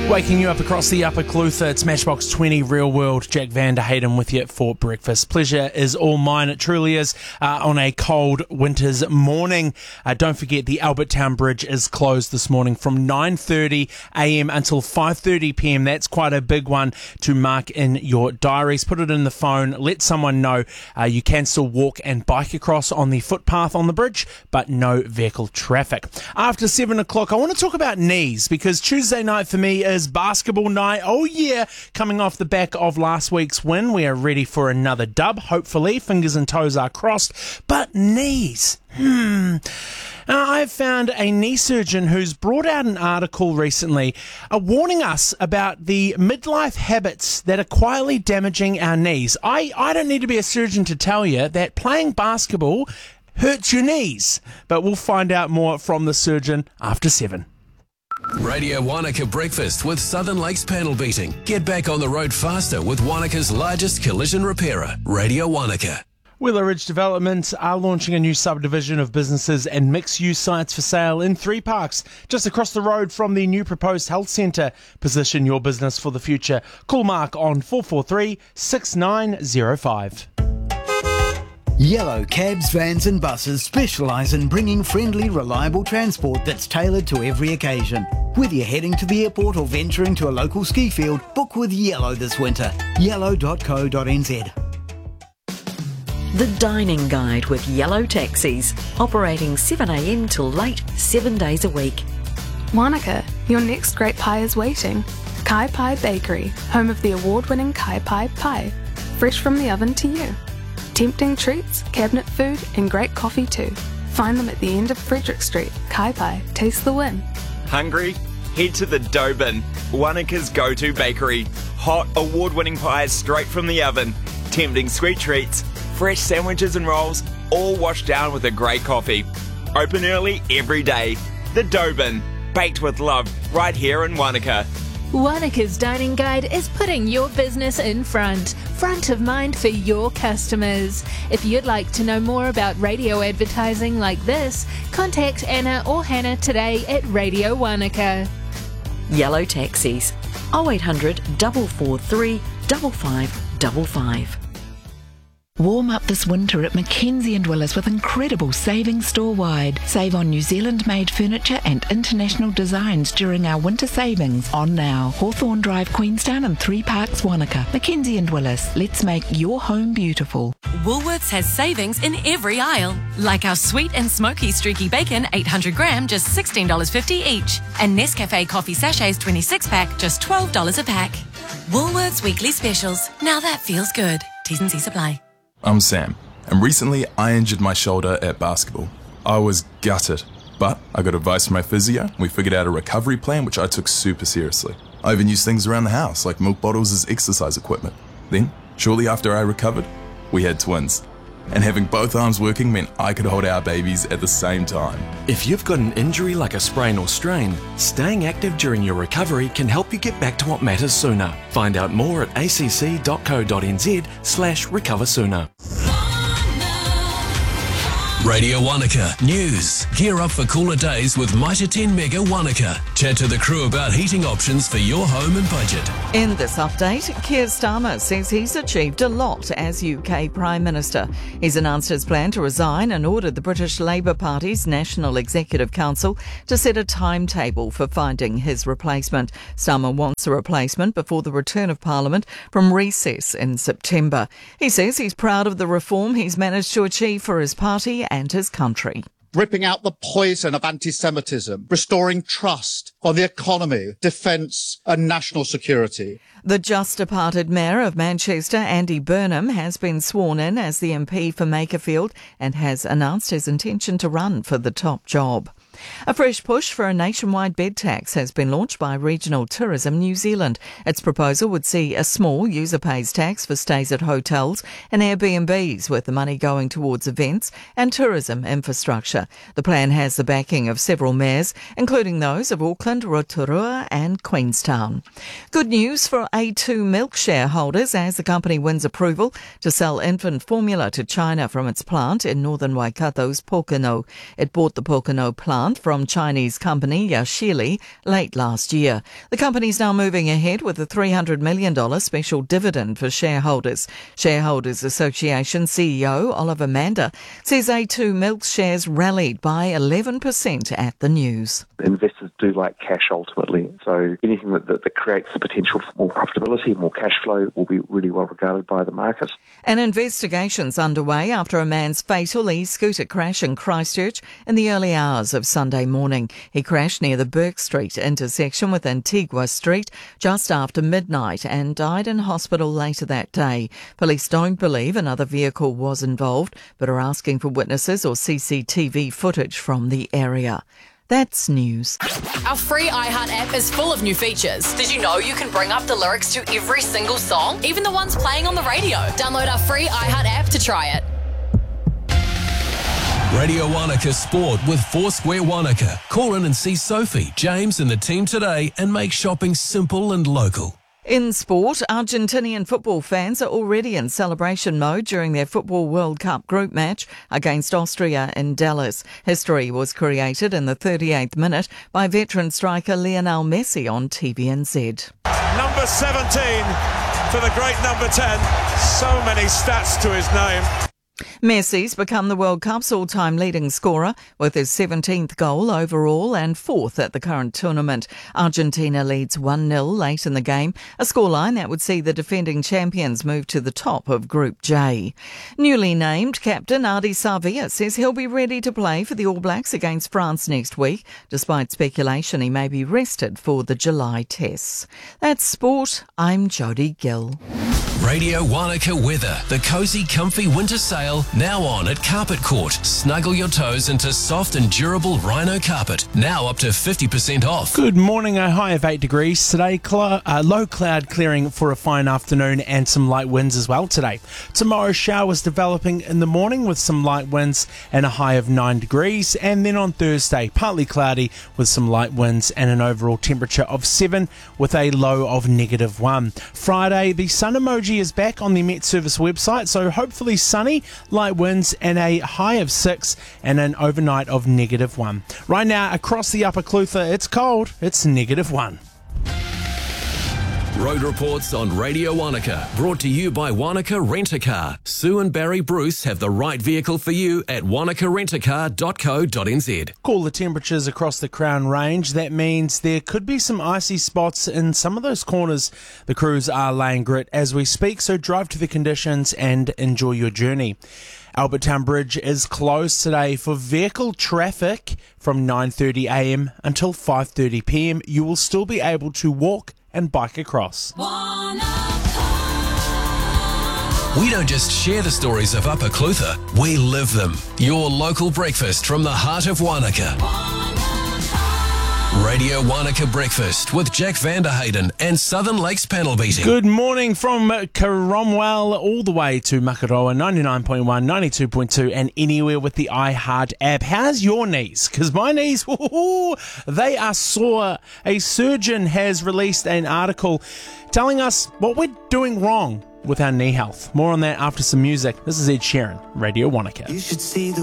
Waking you up across the Upper Clutha, it's Matchbox 20 Real World. Jack van der Hayden with you for breakfast. Pleasure is all mine. It truly is on a cold winter's morning. Don't forget the Albertown Bridge is closed this morning from 9:30am until 5:30pm. That's quite a big one to mark in your diaries. Put it in the phone. Let someone know you can still walk and bike across on the footpath on the bridge, but no vehicle traffic. After 7 o'clock, I want to talk about knees because Tuesday night for me is basketball night. Oh yeah, coming off the back of last week's win, we are ready for another dub, hopefully. Fingers and toes are crossed. But knees, I've found a knee surgeon who's brought out an article recently warning us about the midlife habits that are quietly damaging our knees. I don't need to be a surgeon to tell you that playing basketball hurts your knees. But we'll find out more from the surgeon after 7. Radio Wanaka Breakfast with Southern Lakes Panel Beating. Get back on the road faster with Wanaka's largest collision repairer, Radio Wanaka. Wheeler Ridge Development are launching a new subdivision of businesses and mixed-use sites for sale in 3 parks, just across the road from the new proposed health centre. Position your business for the future. Call Mark on 443-6905. Yellow cabs, vans and buses specialise in bringing friendly, reliable transport that's tailored to every occasion. Whether you're heading to the airport or venturing to a local ski field, book with Yellow this winter. yellow.co.nz. The Dining Guide with Yellow Taxis, operating 7am till late, 7 days a week. Wanaka, your next great pie is waiting. Kai Pai Bakery, home of the award-winning Kai Pai pie. Fresh from the oven to you. Tempting treats, cabinet food and great coffee too. Find them at the end of Frederick Street. Kai Pai, taste the win. Hungry? Head to the Dobin, Wanaka's go-to bakery. Hot, award-winning pies straight from the oven. Tempting sweet treats, fresh sandwiches and rolls, all washed down with a great coffee. Open early every day. The Dobin, baked with love, right here in Wanaka. Wanaka's Dining Guide is putting your business in front of mind for your customers. If you'd like to know more about radio advertising like this, contact Anna or Hannah today at Radio Wanaka. Yellow Taxis, 0800 443 5555. Warm up this winter at Mackenzie & Willis with incredible savings store-wide. Save on New Zealand-made furniture and international designs during our winter savings. On now. Hawthorne Drive, Queenstown and 3 Parks, Wanaka. Mackenzie & Willis. Let's make your home beautiful. Woolworths has savings in every aisle. Like our sweet and smoky streaky bacon, 800 gram, just $16.50 each. And Nescafe coffee sachets, 26-pack, just $12 a pack. Woolworths weekly specials. Now that feels good. T's and C's apply. I'm Sam, and recently I injured my shoulder at basketball. I was gutted, but I got advice from my physio. We figured out a recovery plan, which I took super seriously. I even used things around the house, like milk bottles as exercise equipment. Then, shortly after I recovered, we had twins. And having both arms working meant I could hold our babies at the same time. If you've got an injury like a sprain or strain, staying active during your recovery can help you get back to what matters sooner. Find out more at acc.co.nz/recover sooner. Radio Wanaka News. Gear up for cooler days with Mitre 10 Mega Wanaka. Chat to the crew about heating options for your home and budget. In this update, Keir Starmer says he's achieved a lot as UK Prime Minister. He's announced his plan to resign and ordered the British Labour Party's National Executive Council to set a timetable for finding his replacement. Starmer wants a replacement before the return of Parliament from recess in September. He says he's proud of the reform he's managed to achieve for his party and his country. Ripping out the poison of anti-Semitism, restoring trust on the economy, defence and national security. The just departed Mayor of Manchester, Andy Burnham, has been sworn in as the MP for Makerfield and has announced his intention to run for the top job. A fresh push for a nationwide bed tax has been launched by Regional Tourism New Zealand. Its proposal would see a small user pays tax for stays at hotels and Airbnbs, with the money going towards events and tourism infrastructure. The plan has the backing of several mayors, including those of Auckland, Rotorua and Queenstown. Good news for A2 Milk shareholders as the company wins approval to sell infant formula to China from its plant in northern Waikato's Pokeno. It bought the Pokeno plant month from Chinese company Yashili late last year. The company's now moving ahead with a $300 million special dividend for shareholders. Shareholders Association CEO Oliver Mander says A2 Milk's shares rallied by 11% at the news. Investors do like cash ultimately, so anything that creates the potential for more profitability, more cash flow will be really well regarded by the market. An investigation's underway after a man's fatal e-scooter crash in Christchurch in the early hours of Sunday morning. He crashed near the Burke Street intersection with Antigua Street just after midnight and died in hospital later that day. Police don't believe another vehicle was involved, but are asking for witnesses or CCTV footage from the area. That's news. Our free iHeart app is full of new features. Did you know you can bring up the lyrics to every single song, even the ones playing on the radio? Download our free iHeart app to try it. Radio Wanaka Sport with Foursquare Wanaka. Call in and see Sophie, James and the team today and make shopping simple and local. In sport, Argentinian football fans are already in celebration mode during their Football World Cup group match against Austria in Dallas. History was created in the 38th minute by veteran striker Lionel Messi on TVNZ. Number 17 for the great number 10. So many stats to his name. Messi's become the World Cup's all-time leading scorer with his 17th goal overall and 4th at the current tournament. Argentina leads 1-0 late in the game, a scoreline that would see the defending champions move to the top of Group J. Newly named captain Ardie Savea says he'll be ready to play for the All Blacks against France next week, despite speculation he may be rested for the July tests. That's sport. I'm Jodie Gill. Radio Wanaka weather. The cosy, comfy winter sale now on at Carpet Court. Snuggle your toes into soft and durable rhino carpet. Now up to 50% off. Good morning, a high of 8 degrees today. Low cloud clearing for a fine afternoon and some light winds as well today. Tomorrow, showers developing in the morning with some light winds and a high of 9 degrees. And then on Thursday, partly cloudy with some light winds and an overall temperature of 7 with a low of -1. Friday, the sun emoji is back on the Met Service website, so hopefully sunny, light winds and a high of 6 and an overnight of -1. Right now across the Upper Clutha, it's cold, it's -1. Road reports on Radio Wanaka, brought to you by Wanaka Rent-A-Car. Sue and Barry Bruce have the right vehicle for you at wanakarentacar.co.nz. Cooler temperatures across the Crown Range. That means there could be some icy spots in some of those corners. The crews are laying grit as we speak, so drive to the conditions and enjoy your journey. Albert Town Bridge is closed today for vehicle traffic from 9:30am until 5:30pm. You will still be able to walk and bike across. We don't just share the stories of Upper Clutha, we live them. Your local breakfast from the heart of Wanaka. Radio Wanaka Breakfast with Jack Vanderhayden and Southern Lakes Panel Beating. Good morning from Cromwell all the way to Makaroa, 99.1, 92.2 and anywhere with the iHeart app. How's your knees? Because my knees, they are sore. A surgeon has released an article telling us what we're doing wrong with our knee health. More on that after some music. This is Ed Sheeran, Radio Wanaka. You should see the